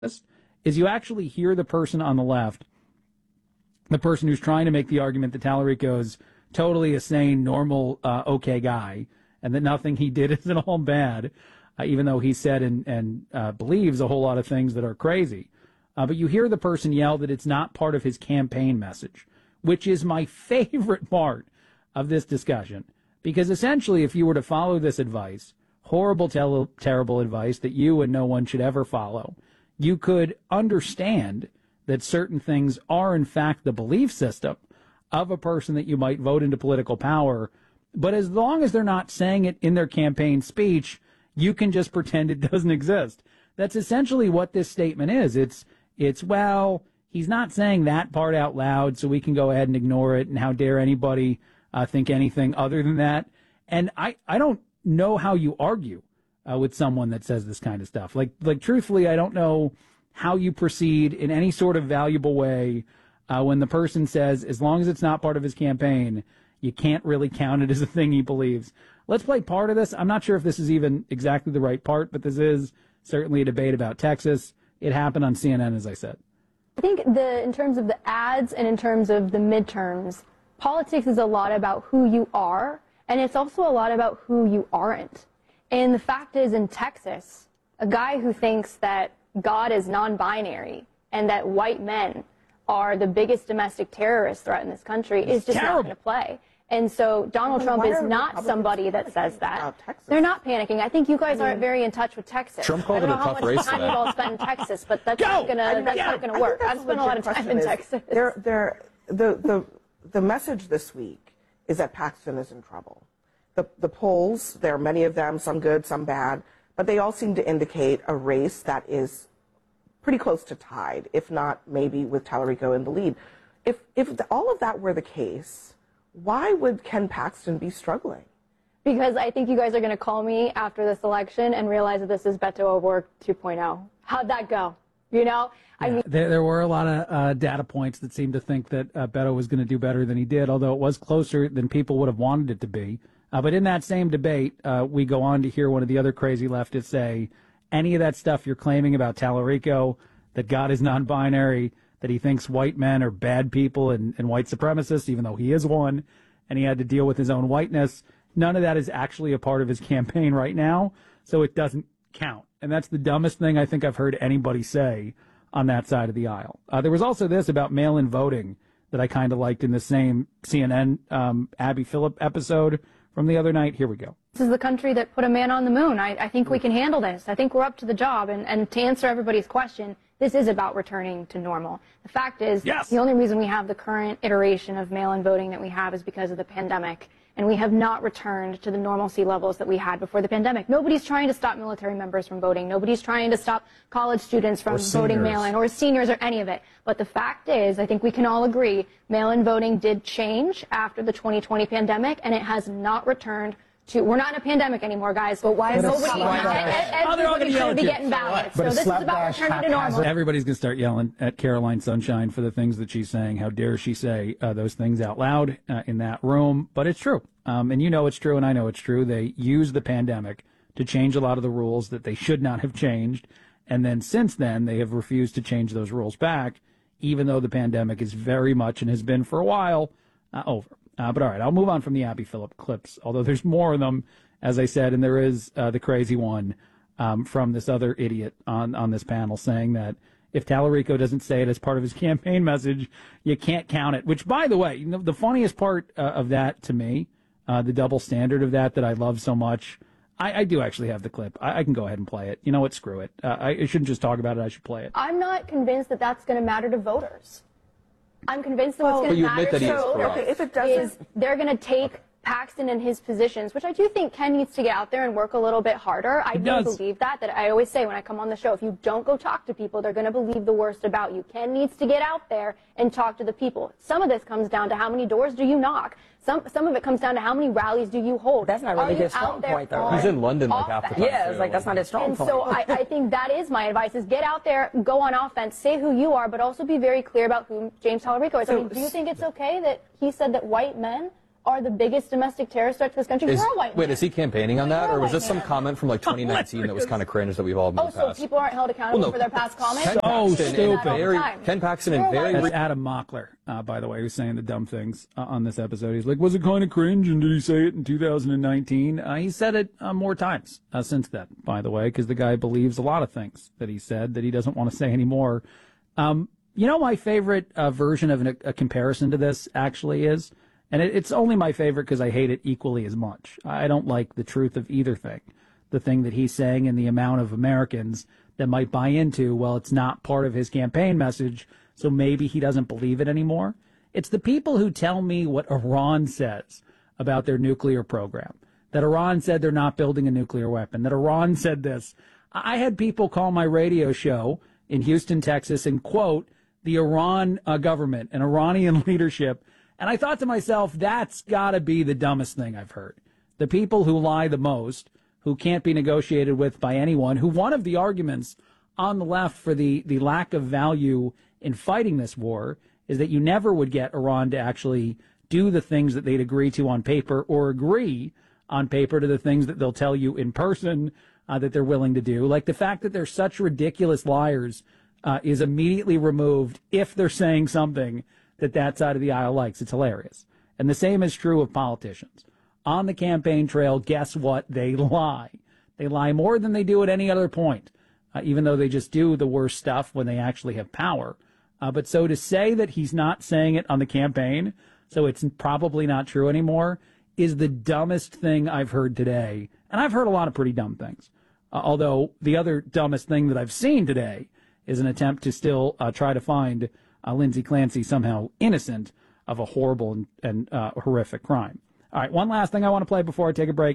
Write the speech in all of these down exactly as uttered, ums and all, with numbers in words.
this is you actually hear the person on the left, the person who's trying to make the argument that Tallarico's totally a sane, normal, uh, okay guy, and that nothing he did is at all bad, uh, even though he said and, and uh, believes a whole lot of things that are crazy. Uh, but you hear the person yell that it's not part of his campaign message, which is my favorite part of this discussion. Because essentially, if you were to follow this advice, horrible, tel- terrible advice that you and no one should ever follow, you could understand that certain things are, in fact, the belief system of a person that you might vote into political power. But as long as they're not saying it in their campaign speech, you can just pretend it doesn't exist. That's essentially what this statement is. It's, it's, well, he's not saying that part out loud, so we can go ahead and ignore it, and how dare anybody uh, think anything other than that. And I, I don't know how you argue uh, with someone that says this kind of stuff. Like, like truthfully, I don't know how you proceed in any sort of valuable way uh, when the person says, as long as it's not part of his campaign, you can't really count it as a thing he believes. Let's play part of this. I'm not sure if this is even exactly the right part, but this is certainly a debate about Texas. It happened on C N N, as I said. I think the in terms of the ads and in terms of the midterms, politics is a lot about who you are, and it's also a lot about who you aren't. And the fact is, in Texas, a guy who thinks that God is non-binary and that white men are the biggest domestic terrorist threat in this country is just not going to play. And so Donald Trump is not somebody that says that. They're not panicking. I think you guys aren't very in touch with Texas. Trump called it a tough race I don't know how much time you've all spent in Texas, but that's not gonna that's not gonna work. I've spent a lot of time in Texas. They're, they're, the the the message this week is that Paxton is in trouble. The the polls, there are many of them, some good, some bad, but they all seem to indicate a race that is pretty close to tied, if not maybe with Tallarico in the lead. If if the, all of that were the case, why would Ken Paxton be struggling? Because I think you guys are going to call me after this election and realize that this is Beto O'Rourke two point oh. How'd that go? You know? Yeah, I mean, there, there were a lot of uh, data points that seemed to think that uh, Beto was going to do better than he did, although it was closer than people would have wanted it to be. Uh, but in that same debate, uh, we go on to hear one of the other crazy leftists say, any of that stuff you're claiming about Tallarico, that God is non-binary, that he thinks white men are bad people and, and white supremacists, even though he is one, and he had to deal with his own whiteness. None of that is actually a part of his campaign right now, so it doesn't count. And that's the dumbest thing I think I've heard anybody say on that side of the aisle. Uh, there was also this about mail-in voting that I kind of liked in the same C N N um, Abby Phillip episode from the other night. Here we go. This is the country that put a man on the moon. I, I think we can handle this. I think we're up to the job. And, and to answer everybody's question, this is about returning to normal. The fact is, yes, the only reason we have the current iteration of mail-in voting that we have is because of the pandemic. And we have not returned to the normalcy levels that we had before the pandemic. Nobody's trying to stop military members from voting. Nobody's trying to stop college students from voting mail-in or seniors or any of it. But the fact is, I think we can all agree, mail-in voting did change after the twenty twenty pandemic, and it has not returned to, we're not in a pandemic anymore, guys. But why is nobody, everybody should be getting ballots. So this is about returning to normal. Everybody's going to start yelling at Caroline Sunshine for the things that she's saying. How dare she say uh, those things out loud uh, in that room? But it's true. Um, and you know it's true, and I know it's true. They used the pandemic to change a lot of the rules that they should not have changed. And then since then, they have refused to change those rules back, even though the pandemic is very much, and has been for a while, uh, over. Uh, but all right, I'll move on from the Abby Phillip clips, although there's more of them, as I said, and there is uh, the crazy one um, from this other idiot on, on this panel saying that if Tallarico doesn't say it as part of his campaign message, you can't count it. Which, by the way, you know, the funniest part uh, of that to me, uh, the double standard of that that I love so much, I, I do actually have the clip. I, I can go ahead and play it. You know what? Screw it. Uh, I, I shouldn't just talk about it. I should play it. I'm not convinced that that's going to matter to voters. I'm convinced that what's going to matter to voters if it doesn't, is they're going to take Paxton and his positions, which I do think Ken needs to get out there and work a little bit harder. I do believe that, that I always say when I come on the show, if you don't go talk to people, they're going to believe the worst about you. Ken needs to get out there and talk to the people. Some of this comes down to how many doors do you knock. Some some of it comes down to how many rallies do you hold. That's not really his strong point, though. He's in London like half the time. Yeah, it's like that's not his strong and point. so I, I think that is my advice, is get out there, go on offense, say who you are, but also be very clear about who James Tallarico is. I mean, do you think it's okay that he said that white men are the biggest domestic terrorist threat to this country. Is, You're a white wait, man. is he campaigning on that, You're a or was white this some man. comment from like twenty nineteen that was kind of cringe that we've all moved Oh, so past? people aren't held accountable Well, no. for their past comments? Ken So Paxton and stupid. Very, Time. Ken Paxton You're a and very white That's Adam Mockler, uh, by the way, who's saying the dumb things uh, on this episode. He's like, was it kind of cringe, and did he say it in two thousand nineteen? Uh, he said it uh, more times uh, since then, by the way, because the guy believes a lot of things that he said that he doesn't want to say anymore. Um, you know, my favorite uh, version of an, a comparison to this actually is, and it, it's only my favorite because I hate it equally as much. I don't like the truth of either thing. The thing that he's saying and the amount of Americans that might buy into, well, it's not part of his campaign message, so maybe he doesn't believe it anymore. It's the people who tell me what Iran says about their nuclear program, that Iran said they're not building a nuclear weapon, that Iran said this. I had people call my radio show in Houston, Texas, and quote the Iran uh, government and Iranian leadership, and I thought to myself, that's got to be the dumbest thing I've heard. The people who lie the most, who can't be negotiated with by anyone, who one of the arguments on the left for the, the lack of value in fighting this war is that you never would get Iran to actually do the things that they'd agree to on paper or agree on paper to the things that they'll tell you in person uh, that they're willing to do. Like the fact that they're such ridiculous liars uh, is immediately removed if they're saying something that that side of the aisle likes. It's hilarious. And the same is true of politicians. On the campaign trail, guess what? They lie. They lie more than they do at any other point, uh, even though they just do the worst stuff when they actually have power. Uh, but so to say that he's not saying it on the campaign, so it's probably not true anymore, is the dumbest thing I've heard today. And I've heard a lot of pretty dumb things. Uh, although the other dumbest thing that I've seen today is an attempt to still uh, try to find uh, Lindsay Clancy somehow innocent of a horrible and, and uh, horrific crime. All right, one last thing I want to play before I take a break.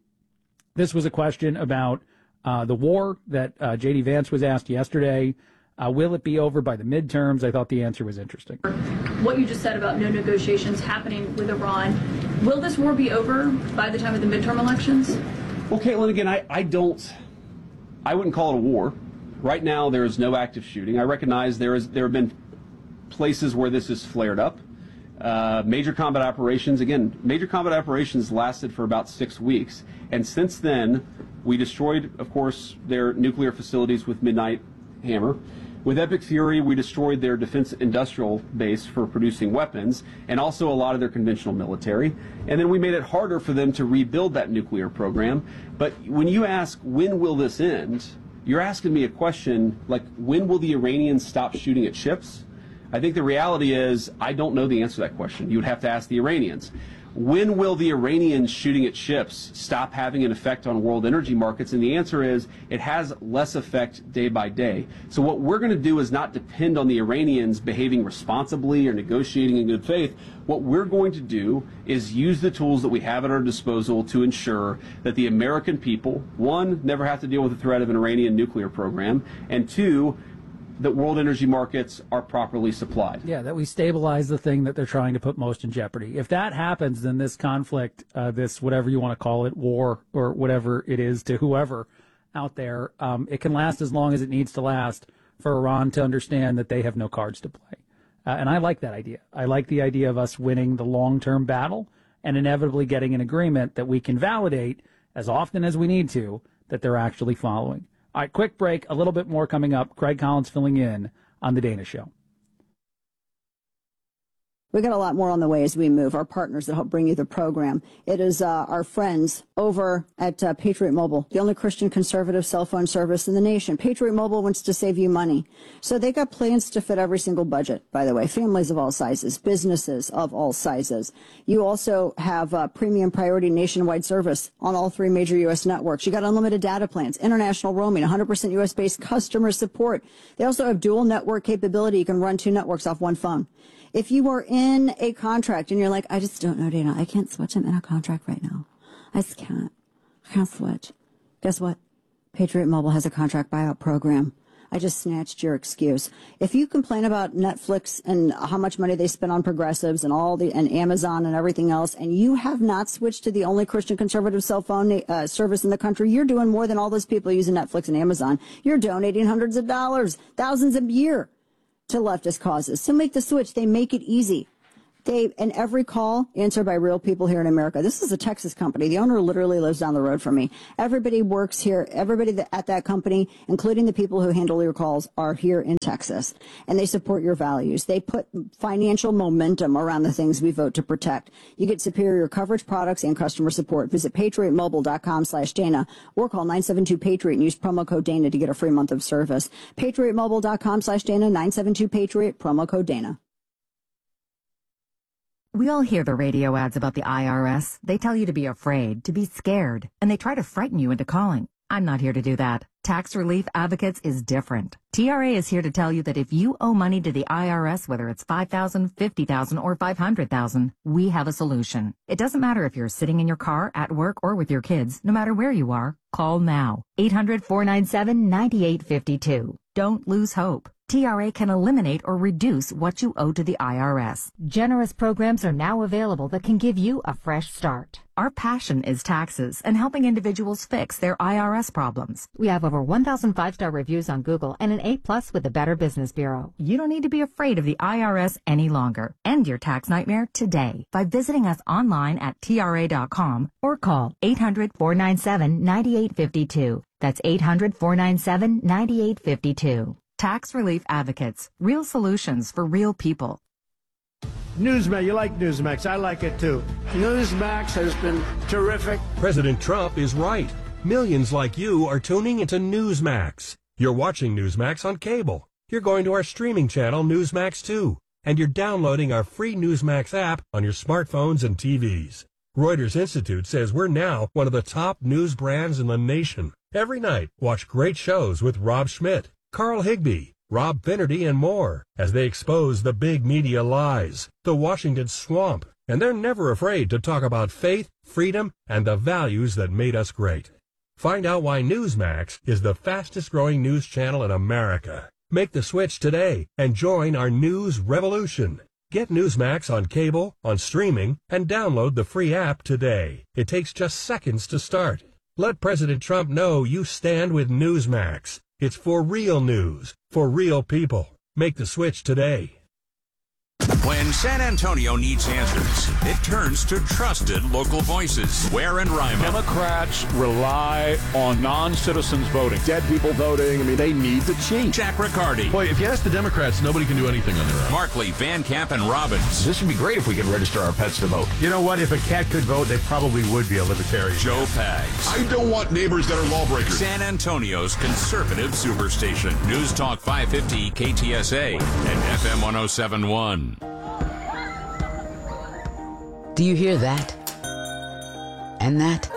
This was a question about uh, the war that uh, J D Vance was asked yesterday. Uh, will it be over by the midterms? I thought the answer was interesting. What you just said about no negotiations happening with Iran, will this war be over by the time of the midterm elections? Well, Caitlin, again, I, I don't, I wouldn't call it a war. Right now, there is no active shooting. I recognize there is there have been places where this has flared up. Uh, major combat operations, again, major combat operations lasted for about six weeks. And since then, we destroyed, of course, their nuclear facilities with Midnight Hammer. With Epic Fury, we destroyed their defense industrial base for producing weapons and also a lot of their conventional military. And then we made it harder for them to rebuild that nuclear program. But when you ask, when will this end? You're asking me a question like, when will the Iranians stop shooting at ships? I think the reality is I don't know the answer to that question. You would have to ask the Iranians. When will the Iranians shooting at ships stop having an effect on world energy markets? And the answer is it has less effect day by day. So what we're going to do is not depend on the Iranians behaving responsibly or negotiating in good faith. What we're going to do is use the tools that we have at our disposal to ensure that the American people, one, never have to deal with the threat of an Iranian nuclear program, and two, that world energy markets are properly supplied. Yeah, that we stabilize the thing that they're trying to put most in jeopardy. If that happens, then this conflict, uh, this whatever you want to call it, war or whatever it is to whoever out there, um, it can last as long as it needs to last for Iran to understand that they have no cards to play. Uh, and I like that idea. I like the idea of us winning the long-term battle and inevitably getting an agreement that we can validate as often as we need to that they're actually following. All right, quick break. A little bit more coming up. Craig Collins filling in on The Dana Show. We got a lot more on the way as we move. Our partners that help bring you the program. It is uh, our friends over at uh, Patriot Mobile, the only Christian conservative cell phone service in the nation. Patriot Mobile wants to save you money. So they got plans to fit every single budget, by the way. Families of all sizes, businesses of all sizes. You also have uh, premium priority nationwide service on all three major U S networks. You got unlimited data plans, international roaming, one hundred percent U S-based customer support. They also have dual network capability. You can run two networks off one phone. If you are in a contract and you're like, I just don't know, Dana, I can't switch. I'm in a contract right now. I just can't. I can't switch. Guess what? Patriot Mobile has a contract buyout program. I just snatched your excuse. If you complain about Netflix and how much money they spend on progressives and all the and Amazon and everything else, and you have not switched to the only Christian conservative cell phone uh, service in the country, you're doing more than all those people using Netflix and Amazon. You're donating hundreds of dollars, thousands a year to leftist causes. So make the switch. They make it easy. They, and every call answered by real people here in America. This is a Texas company. The owner literally lives down the road from me. Everybody works here. Everybody that, at that company, including the people who handle your calls, are here in Texas. And they support your values. They put financial momentum around the things we vote to protect. You get superior coverage, products, and customer support. Visit patriot mobile dot com slash Dana or call nine seven two Patriot and use promo code Dana to get a free month of service. patriot mobile dot com slash Dana, nine seven two Patriot, promo code Dana. We all hear the radio ads about the I R S. They tell you to be afraid, to be scared, and they try to frighten you into calling. I'm not here to do that. Tax Relief Advocates is different. T R A is here to tell you that if you owe money to the I R S, whether it's five thousand dollars, fifty thousand dollars, or five hundred thousand dollars, we have a solution. It doesn't matter if you're sitting in your car, at work, or with your kids. No matter where you are, call now. eight hundred, four nine seven, nine eight five two. Don't lose hope. T R A can eliminate or reduce what you owe to the I R S. Generous programs are now available that can give you a fresh start. Our passion is taxes and helping individuals fix their I R S problems. We have over one thousand five-star reviews on Google and an A plus with the Better Business Bureau. You don't need to be afraid of the I R S any longer. End your tax nightmare today by visiting us online at T R A dot com or call eight hundred, four nine seven, nine eight five two. That's eight hundred, four nine seven, nine eight five two. Tax Relief Advocates. Real solutions for real people. Newsmax, you like Newsmax. I like it too. Newsmax has been terrific. President Trump is right. Millions like you are tuning into Newsmax. You're watching Newsmax on cable. You're going to our streaming channel, Newsmax two. And you're downloading our free Newsmax app on your smartphones and T Vs. Reuters Institute says we're now one of the top news brands in the nation. Every night, watch great shows with Rob Schmidt, Carl Higbee, Rob Finnerty, and more as they expose the big media lies, the Washington swamp, and they're never afraid to talk about faith, freedom, and the values that made us great. Find out why Newsmax is the fastest-growing news channel in America. Make the switch today and join our news revolution. Get Newsmax on cable, on streaming, and download the free app today. It takes just seconds to start. Let President Trump know you stand with Newsmax. It's for real news, for real people. Make the switch today. When San Antonio needs answers, it turns to trusted local voices. Ware and Rima. Democrats rely on non-citizens voting. Dead people voting. I mean, they need to cheat. Jack Riccardi. Boy, if you ask the Democrats, nobody can do anything on their own. Markley, Van Camp, and Robbins. This would be great if we could register our pets to vote. You know what? If a cat could vote, they probably would be a libertarian. Joe Pags. I don't want neighbors that are lawbreakers. San Antonio's conservative superstation. News Talk five fifty K T S A and F M one oh seven point one. Do you hear that? And that?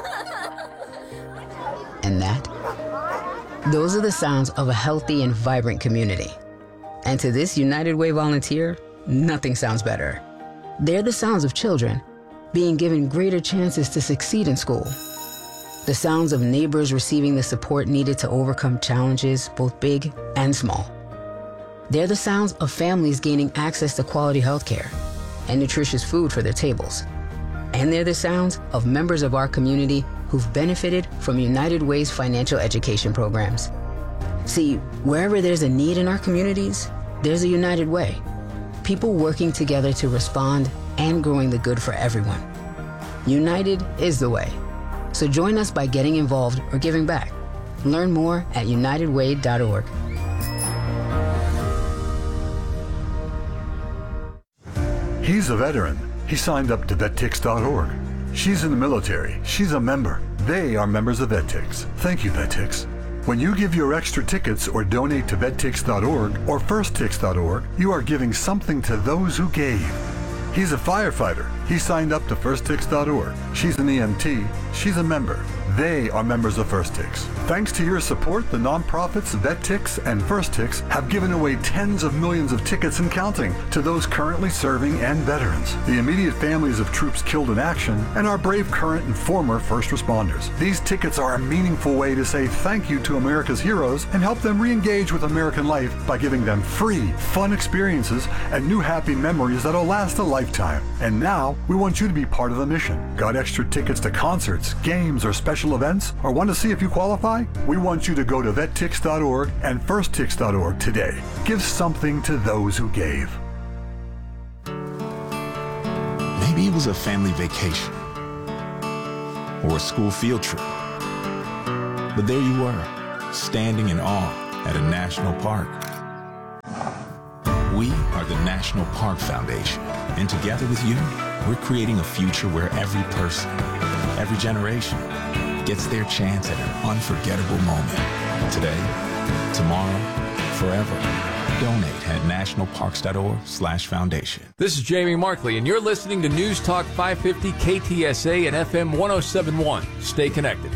And that? Those are the sounds of a healthy and vibrant community. And to this United Way volunteer, nothing sounds better. They're the sounds of children being given greater chances to succeed in school. The sounds of neighbors receiving the support needed to overcome challenges, both big and small. They're the sounds of families gaining access to quality health care and nutritious food for their tables. And they're the sounds of members of our community who've benefited from United Way's financial education programs. See, wherever there's a need in our communities, there's a United Way. People working together to respond and growing the good for everyone. United is the way. So join us by getting involved or giving back. Learn more at united way dot org. He's a veteran. He signed up to vet tix dot org. She's in the military. She's a member. They are members of VetTix. Thank you, VetTix. When you give your extra tickets or donate to vet tix dot org or first tix dot org, you are giving something to those who gave. He's a firefighter. He signed up to first tix dot org. She's an E M T. She's a member. They are members of FirstTix. Thanks to your support, the nonprofits VetTix and FirstTix have given away tens of millions of tickets and counting to those currently serving and veterans, the immediate families of troops killed in action, and our brave current and former first responders. These tickets are a meaningful way to say thank you to America's heroes and help them re-engage with American life by giving them free, fun experiences and new happy memories that'll last a lifetime. And now, we want you to be part of the mission. Got extra tickets to concerts, games, or special events, or want to see if you qualify? We want you to go to vet tix dot org and first tix dot org today. Give something to those who gave. Maybe it was a family vacation or a school field trip. But there you were, standing in awe at a national park. We are the National Park Foundation, and together with you, we're creating a future where every person, every generation, gets their chance at an unforgettable moment. Today, tomorrow, forever. Donate at nationalparks.org slash foundation. This is Jamie Markley, and you're listening to News Talk five fifty K T S A and F M one oh seven point one. Stay connected.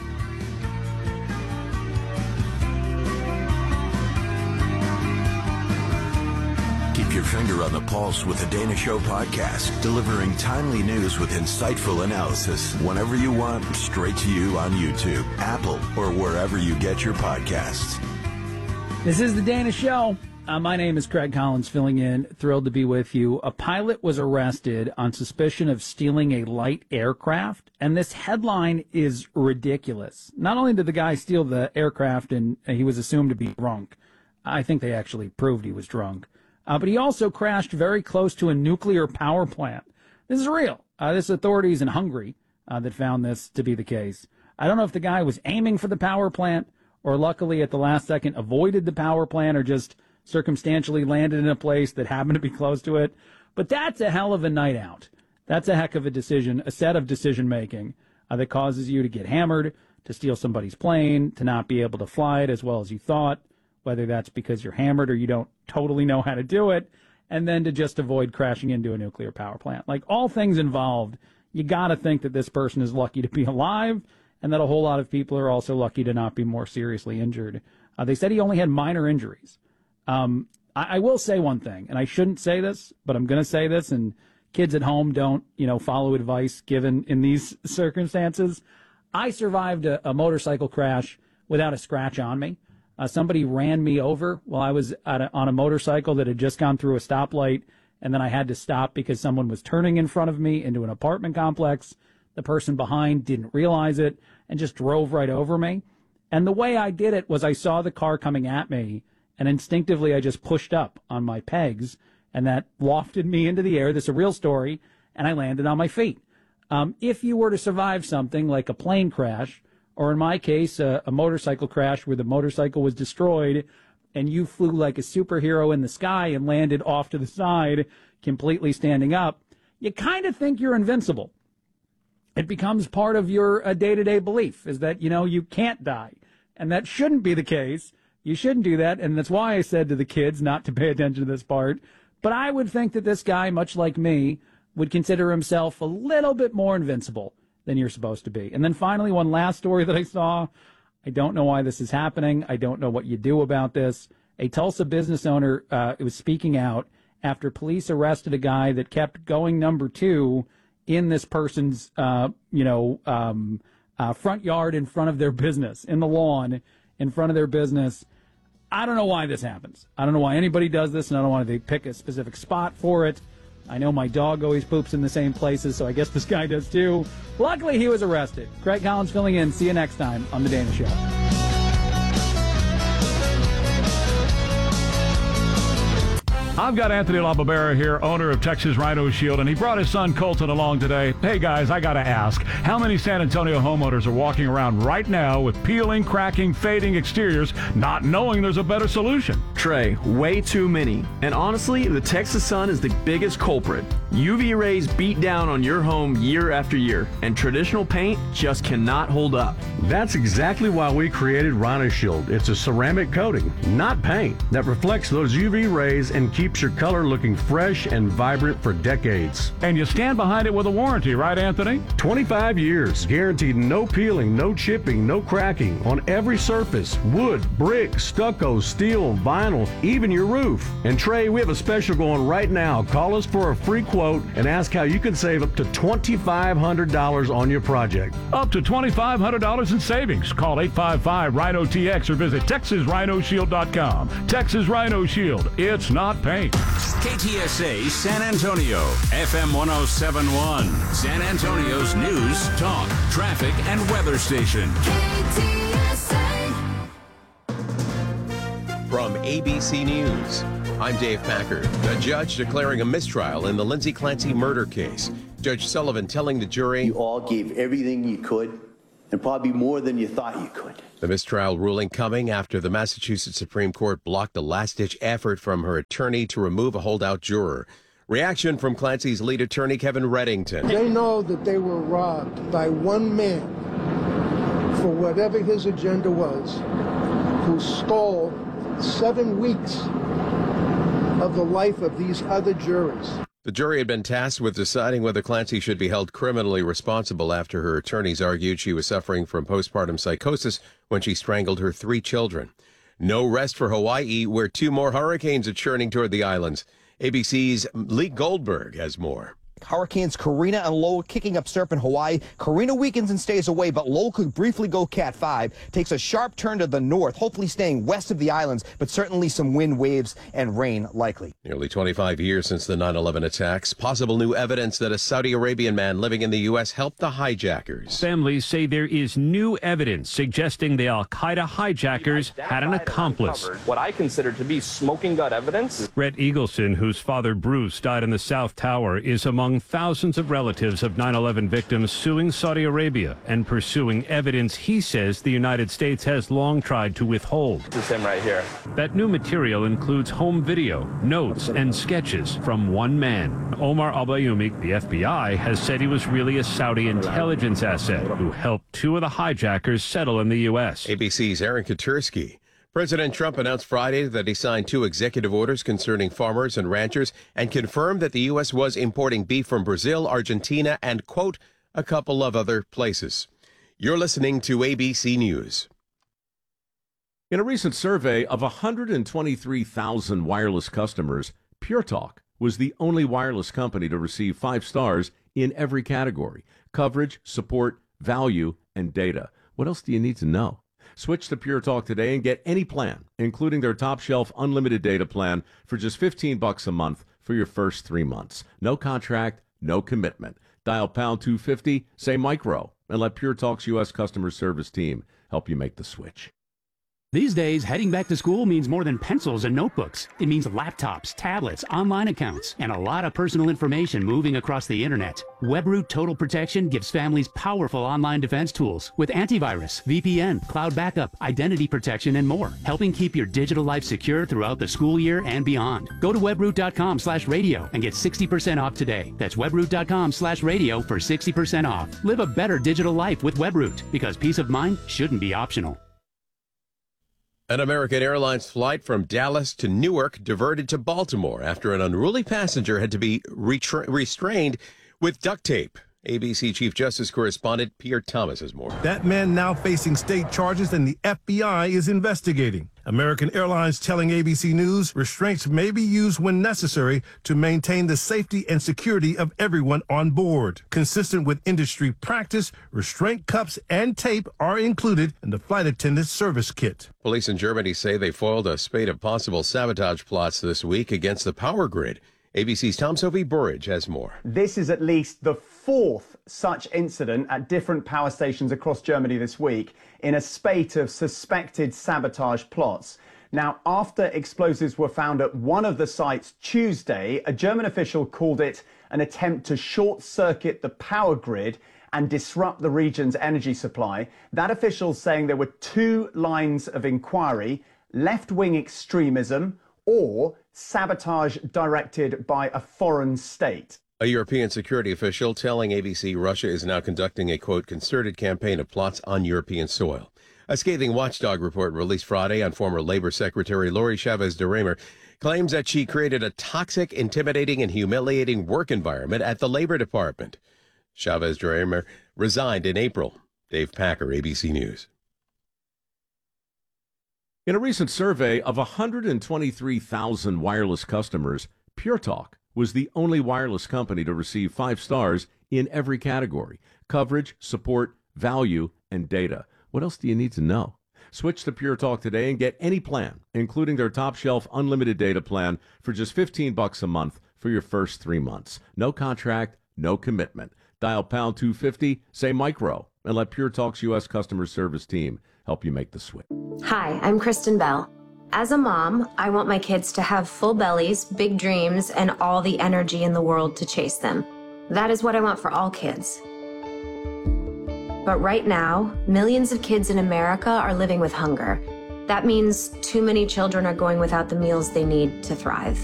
Keep your finger on the pulse with the Dana Show podcast, delivering timely news with insightful analysis whenever you want, straight to you on YouTube, Apple, or wherever you get your podcasts. This is the Dana Show. Uh, my name is Craig Collins, filling in. Thrilled to be with you. A pilot was arrested on suspicion of stealing a light aircraft, and this headline is ridiculous. Not only did the guy steal the aircraft and he was assumed to be drunk, I think they actually proved he was drunk, uh, but he also crashed very close to a nuclear power plant. This is real. Uh, this is authorities in Hungary uh, that found this to be the case. I don't know if the guy was aiming for the power plant or luckily at the last second avoided the power plant or just circumstantially landed in a place that happened to be close to it. But that's a hell of a night out. That's a heck of a decision, a set of decision making uh, that causes you to get hammered, to steal somebody's plane, to not be able to fly it as well as you thought, whether that's because you're hammered or you don't totally know how to do it, and then to just avoid crashing into a nuclear power plant. Like, all things involved, you got to think that this person is lucky to be alive and that a whole lot of people are also lucky to not be more seriously injured. Uh, they said he only had minor injuries. Um, I, I will say one thing, and I shouldn't say this, but I'm going to say this, and kids at home don't, you know, follow advice given in these circumstances. I survived a, a motorcycle crash without a scratch on me. Uh, somebody ran me over while I was at a, on a motorcycle that had just gone through a stoplight, and then I had to stop because someone was turning in front of me into an apartment complex. The person behind didn't realize it and just drove right over me. And the way I did it was I saw the car coming at me, and instinctively I just pushed up on my pegs, and that wafted me into the air. This is a real story, and I landed on my feet. Um, if you were to survive something like a plane crash, or in my case, a, a motorcycle crash where the motorcycle was destroyed, and you flew like a superhero in the sky and landed off to the side, completely standing up, you kind of think you're invincible. It becomes part of your uh, day-to-day belief, is that, you know, you can't die. And that shouldn't be the case. You shouldn't do that, and that's why I said to the kids not to pay attention to this part. But I would think that this guy, much like me, would consider himself a little bit more invincible than you're supposed to be. And then finally, one last story that I saw. I don't know why this is happening. I don't know what you do about this. A Tulsa business owner uh, was speaking out after police arrested a guy that kept going number two in this person's, uh, you know, um, uh, front yard in front of their business, in the lawn in front of their business. I don't know why this happens. I don't know why anybody does this, and I don't want to pick a specific spot for it. I know my dog always poops in the same places, so I guess this guy does too. Luckily, he was arrested. Craig Collins filling in. See you next time on The Dana Show. I've got Anthony LaBarbera here, owner of Texas Rhino Shield, and he brought his son Colton along today. Hey, guys, I got to ask, how many San Antonio homeowners are walking around right now with peeling, cracking, fading exteriors, not knowing there's a better solution? Trey, way too many. And honestly, the Texas sun is the biggest culprit. U V rays beat down on your home year after year, and traditional paint just cannot hold up. That's exactly why we created Rhino Shield. It's a ceramic coating, not paint, that reflects those U V rays and keeps your color looking fresh and vibrant for decades. And you stand behind it with a warranty, right, Anthony? twenty-five years, guaranteed no peeling, no chipping, no cracking on every surface, wood, brick, stucco, steel, vinyl, even your roof. And Trey, we have a special going right now. Call us for a free quote and ask how you can save up to twenty-five hundred dollars on your project. Up to twenty-five hundred dollars in savings. Call eight five five Rhino T X or visit Texas Rhino Shield dot com. Texas Rhino Shield. It's not paint. K T S A San Antonio, F M one oh seven point one, San Antonio's news, talk, traffic, and weather station. K T S A. From A B C News, I'm Dave Packard. A judge declaring a mistrial in the Lindsay Clancy murder case. Judge Sullivan telling the jury, You all gave everything you could, and probably more than you thought you could. The mistrial ruling coming after the Massachusetts Supreme Court blocked a last-ditch effort from her attorney to remove a holdout juror. Reaction from Clancy's lead attorney, Kevin Reddington. They know that they were robbed by one man for whatever his agenda was, who stole seven weeks of the life of these other jurors. The jury had been tasked with deciding whether Clancy should be held criminally responsible after her attorneys argued she was suffering from postpartum psychosis when she strangled her three children. No rest for Hawaii, where two more hurricanes are churning toward the islands. A B C's Lee Goldberg has more. Hurricanes Karina and Lowell kicking up surf in Hawaii. Karina weakens and stays away, but Lowell could briefly go Cat five. Takes a sharp turn to the north, hopefully staying west of the islands, but certainly some wind, waves, and rain likely. Nearly twenty-five years since the nine eleven attacks. Possible new evidence that a Saudi Arabian man living in the U S helped the hijackers. Families say there is new evidence suggesting the al-Qaeda hijackers had an accomplice. What I consider to be smoking gun evidence. Rhett Eagleson, whose father Bruce died in the South Tower, is among thousands of relatives of nine eleven victims suing Saudi Arabia and pursuing evidence he says the United States has long tried to withhold. This is him right here. That new material includes home video, notes, and sketches from one man. Omar al-Bayoumi, the F B I, has said he was really a Saudi intelligence asset who helped two of the hijackers settle in the U S. A B C's Aaron Katursky. President Trump announced Friday that he signed two executive orders concerning farmers and ranchers and confirmed that the U S was importing beef from Brazil, Argentina, and, quote, a couple of other places. You're listening to A B C News. In a recent survey of one hundred twenty-three thousand wireless customers, Pure Talk was the only wireless company to receive five stars in every category: coverage, support, value, and data. What else do you need to know? Switch to Pure Talk today and get any plan, including their top shelf unlimited data plan, for just fifteen bucks a month for your first three months. No contract, no commitment. Dial pound two fifty, say micro, and let Pure Talk's U S customer service team help you make the switch. These days, heading back to school means more than pencils and notebooks. It means laptops, tablets, online accounts, and a lot of personal information moving across the internet. WebRoot Total Protection gives families powerful online defense tools with antivirus, V P N, cloud backup, identity protection, and more, helping keep your digital life secure throughout the school year and beyond. Go to webroot.com slash radio and get sixty percent off today. That's webroot.com slash radio for sixty percent off. Live a better digital life with WebRoot, because peace of mind shouldn't be optional. An American Airlines flight from Dallas to Newark diverted to Baltimore after an unruly passenger had to be retra- restrained with duct tape. A B C Chief Justice correspondent Pierre Thomas has more. That man now facing state charges and the F B I is investigating. American Airlines telling A B C News restraints may be used when necessary to maintain the safety and security of everyone on board. Consistent with industry practice, restraint cups and tape are included in the flight attendant service kit. Police in Germany say they foiled a spate of possible sabotage plots this week against the power grid. A B C's Tom Sophie Burridge has more. This is at least the fourth such incident at different power stations across Germany this week in a spate of suspected sabotage plots. Now, after explosives were found at one of the sites Tuesday, a German official called it an attempt to short-circuit the power grid and disrupt the region's energy supply. That official saying there were two lines of inquiry: left-wing extremism or sabotage directed by a foreign state. A European security official telling A B C Russia is now conducting a, quote, concerted campaign of plots on European soil. A scathing watchdog report released Friday on former Labor Secretary Lori Chavez de Remer claims that she created a toxic, intimidating, and humiliating work environment at the Labor Department. Chavez de Remer resigned in April. Dave Packer, A B C News. In a recent survey of one hundred twenty-three thousand wireless customers, Pure Talk was the only wireless company to receive five stars in every category: coverage, support, value, and data. What else do you need to know? Switch to Pure Talk today and get any plan, including their top shelf unlimited data plan, for just fifteen bucks a month for your first three months. No contract, no commitment. Dial pound two fifty, say micro, and let Pure Talk's U S customer service team help you make the switch. Hi, I'm Kristen Bell. As a mom, I want my kids to have full bellies, big dreams, and all the energy in the world to chase them. That is what I want for all kids. But right now, millions of kids in America are living with hunger. That means too many children are going without the meals they need to thrive.